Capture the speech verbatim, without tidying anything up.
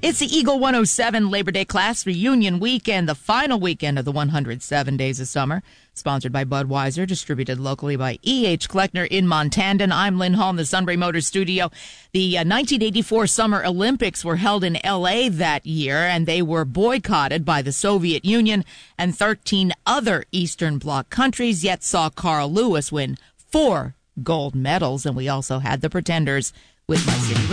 It's the Eagle one oh seven Labor Day Class Reunion Weekend, the final weekend of the one hundred seven Days of Summer. Sponsored by Budweiser, distributed locally by E H. Kleckner in Montandon. I'm Lynn Hall in the Sunbury Motors studio. The uh, nineteen eighty-four Summer Olympics were held in L A that year, and they were boycotted by the Soviet Union and thirteen other Eastern Bloc countries, yet saw Carl Lewis win four gold medals. And we also had the Pretenders with My City